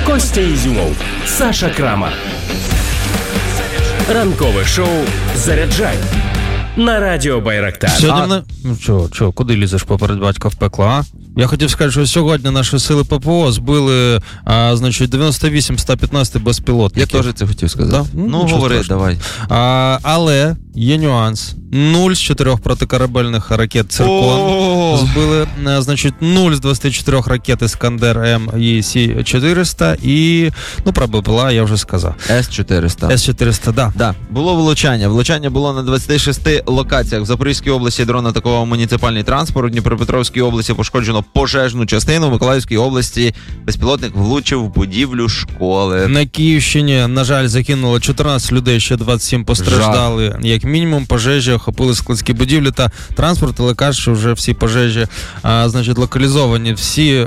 Костя Ізюмов, Саша Крамар. Ранкове шоу «Заряджай» на радіо Байрактар. Сьогодні куди лізеш поперед батька в пекло, а? Я хотів сказати, що сьогодні наші сили ППО збили, 98 115 безпілотників. Я теж це хотів сказати. Да? Ну, говори, давай. Але є нюанс. 0 з 4 протикорабельних ракет «Циркон» збили, 0 з 24 ракет «Іскандер-М» і С-400 і, про БПЛА я вже сказав. С-400. С-400, да. Да. Було влучання. Влучання було на 26 локаціях. В Запорізькій області дрон атакував муніципальний транспорт, в Дніпропетровській області пошкоджено пожежну частину, в Миколаївській області безпілотник влучив в будівлю школи. На Київщині, на жаль, закинуло 14 людей, ще 27 постраждали. Як мінімум, пожежі охопили складські будівлі та транспорт, але кажуть, що вже всі пожежі локалізовані. Всі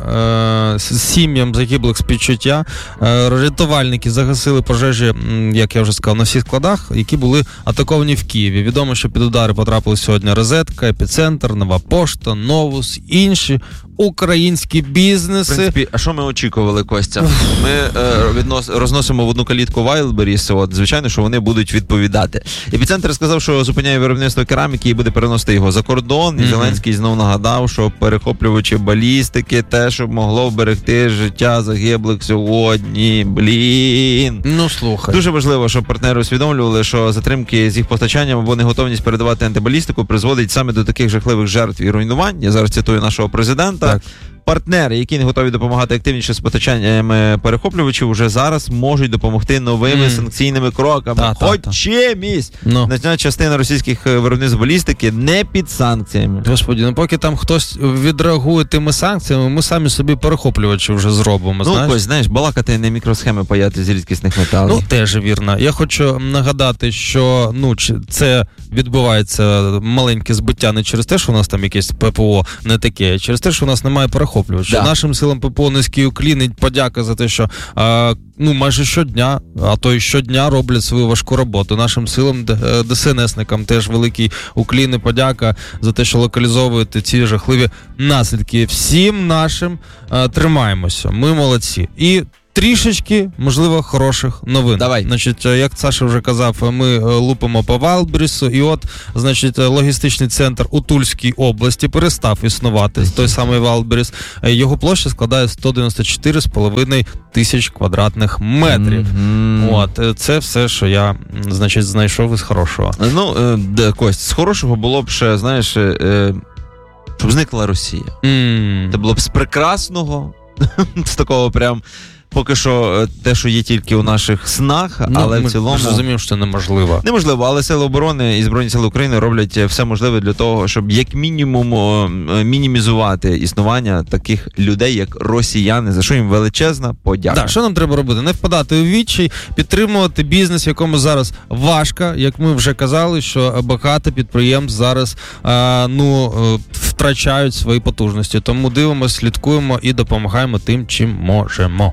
сім'ям загиблих співчуття. Рятувальники загасили пожежі, як я вже сказав, на всіх складах, які були атаковані в Києві. Відомо, що під удари потрапили сьогодні Розетка, Епіцентр, Нова Пошта, Новус, інші українські бізнеси. В принципі, а що ми очікували, Костя? Ми розносимо в одну калітку Wildberries, звичайно, що вони будуть відповідати. Епіцентр сказав, що зупиняє виробництво кераміки і буде переносити його за кордон. І Зеленський знов нагадав, що перехоплювачі балістики, те, що могло вберегти життя загиблих сьогодні. Ну, слухай. Дуже важливо, щоб партнери усвідомлювали, що затримки з їх постачанням або неготовність передавати антибалістику призводить саме до таких жахливих жертв і руйнувань. Я зараз цитую нашого президента. Так. Партнери, які не готові допомагати активніше з постачаннями перехоплювачів, вже зараз можуть допомогти новими санкційними кроками. Чимось. Значна частина російських виробництв балістики не під санкціями. Господи, поки там хтось відреагує тими санкціями, ми самі собі перехоплювачі вже зробимо, знаєш? Балакати не мікросхеми паяти з рідкісних металів. Теж вірно. Я хочу нагадати, що, це відбувається маленьке збиття не через те, що у нас там якесь ППО не таке, а через те, що у нас немає перехоплювачів. Да. Нашим силам ППО низький уклін і подяка за те, що майже щодня, а то й щодня роблять свою важку роботу. Нашим силам, ДСНСникам теж великий уклін і подяка за те, що локалізовуєте ці жахливі наслідки. Всім нашим тримаємося. Ми молодці. І трішечки, можливо, хороших новин. Давай. Значить, як Саша вже казав, ми лупимо по Wildberries, і логістичний центр у Тульській області перестав існувати, той самий Wildberries. Його площа складає 194,5 тисяч квадратних метрів. Це все, що я, знайшов із хорошого. Кость, з хорошого було б ще, щоб зникла Росія. Це було б з прекрасного, з такого прям поки що те, що є тільки у наших снах, але в цілому... Ми ж розуміємо, що це неможливо. Неможливо, але Сили оборони і Збройні Сили України роблять все можливе для того, щоб як мінімум мінімізувати існування таких людей, як росіяни, за що їм величезна подяка. Так, що нам треба робити? Не впадати у відчай, підтримувати бізнес, якому зараз важко, як ми вже казали, що багато підприємств зараз втрачають свої потужності. Тому дивимося, слідкуємо і допомагаємо тим, чим можемо.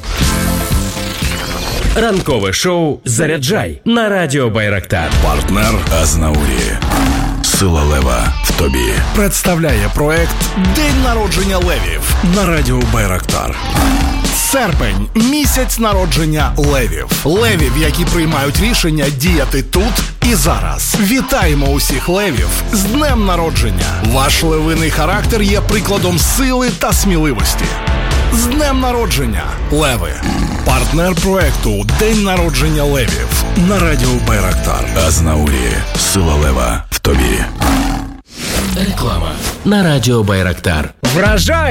Ранкове шоу «Заряджай» на радіо Байрактар. Партнер Азнаурі. Сила лева в тобі. Представляє проект «День народження левів» на радіо Байрактар. Серпень – місяць народження левів. Левів, які приймають рішення діяти тут і зараз. Вітаємо усіх левів з днем народження. Ваш левиний характер є прикладом сили та сміливості. З днем народження, леви! Партнер проекту «День народження левів» на радіо Байрактар. Азнаурі. Сила лева в тобі. Реклама на радіо Байрактар. Вражай!